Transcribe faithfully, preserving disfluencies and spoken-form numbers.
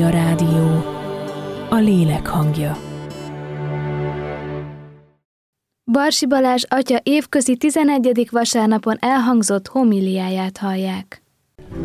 Magnólia Rádió, a lélek hangja. Barsi Balázs atya évközi tizenegyedik vasárnapon elhangzott homiliáját hallják.